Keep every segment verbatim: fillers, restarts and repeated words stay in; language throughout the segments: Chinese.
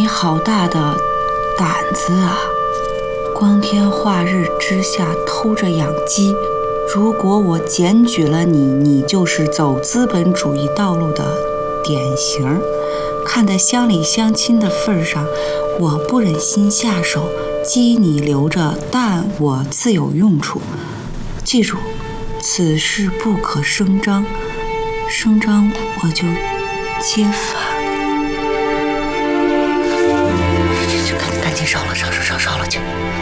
你好大的胆子啊！光天化日之下偷着养鸡，如果我检举了你，你就是走资本主义道路的典型。看在乡里乡亲的份上，我不忍心下手，鸡你留着，但我自有用处。记住，此事不可声张，声张我就揭发。赶赶紧烧了，烧烧烧烧了去！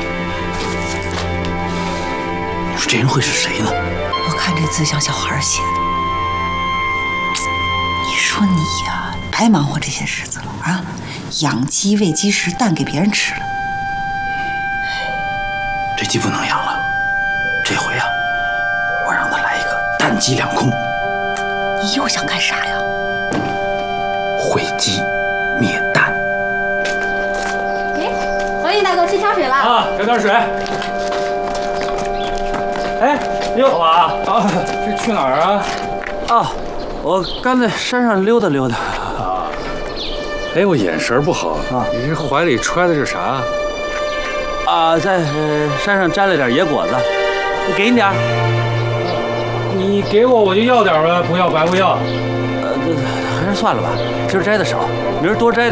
你说这人会是谁呢？ 我看这字像小孩写的。你说你呀，白忙活这些日子了啊！养鸡喂鸡食，蛋给别人吃了。 这鸡不能养了，这回啊，我让他来一个蛋鸡两空。 你又想干啥呀？ 毁鸡灭蛋。 哎，王毅大哥去挑水了啊，舀点水。哎，哟，老马啊，这去哪儿啊？ 啊，我刚在山上溜达溜达。 啊，哎，我眼神不好啊，你这怀里揣的是啥？ 啊，在、呃、山上摘了点野果子，你给你点儿。 你给我我就要点呗，不要白不要。 呃，还是算了吧，今儿摘的少，明儿多摘点。